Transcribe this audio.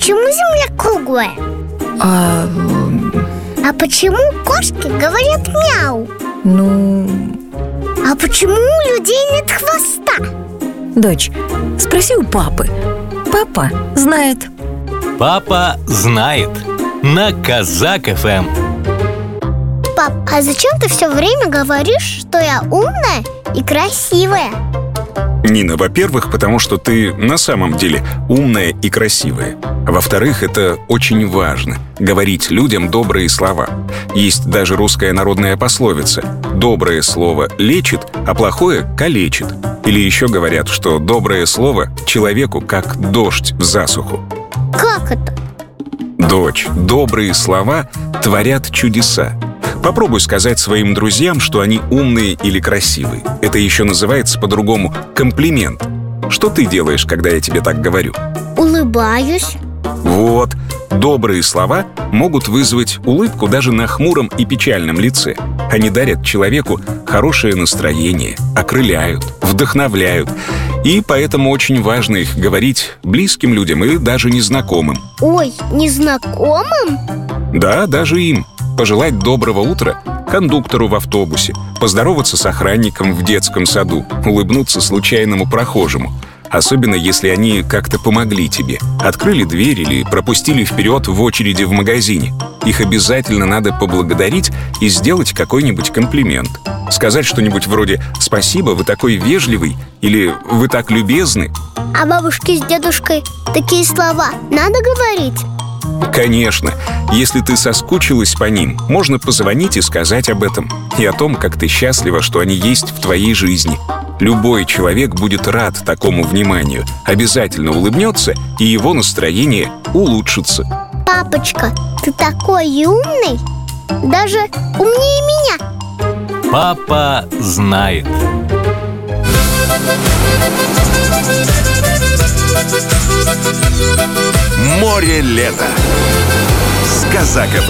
почему Земля круглая? А почему кошки говорят мяу? А почему у людей нет хвоста? Дочь, спроси у папы. Папа знает. Папа знает. На Казак ФМ. Пап, а зачем ты все время говоришь, что я умная и красивая? Нина, во-первых, потому что ты на самом деле умная и красивая. Во-вторых, это очень важно — говорить людям добрые слова. Есть даже русская народная пословица: «Доброе слово лечит, а плохое калечит». Или еще говорят, что доброе слово человеку как дождь в засуху. Как это? Дочь, добрые слова творят чудеса. Попробуй сказать своим друзьям, что они умные или красивые. Это еще называется по-другому комплимент. Что ты делаешь, когда я тебе так говорю? Улыбаюсь. Вот. Добрые слова могут вызвать улыбку даже на хмуром и печальном лице. Они дарят человеку хорошее настроение, окрыляют, вдохновляют. И поэтому очень важно их говорить близким людям и даже незнакомым. Ой, незнакомым? Да, даже им. Пожелать доброго утра кондуктору в автобусе, поздороваться с охранником в детском саду, улыбнуться случайному прохожему. Особенно если они как-то помогли тебе, открыли дверь или пропустили вперед в очереди в магазине. Их обязательно надо поблагодарить и сделать какой-нибудь комплимент. Сказать что-нибудь вроде «Спасибо, вы такой вежливый» или «Вы так любезны». А бабушке с дедушкой такие слова надо говорить? Конечно. Если ты соскучилась по ним, можно позвонить и сказать об этом. И о том, как ты счастлива, что они есть в твоей жизни. Любой человек будет рад такому вниманию, обязательно улыбнется, и его настроение улучшится. Папочка, ты такой умный, даже умнее меня. Папа знает. Море лета с Казак ФМ.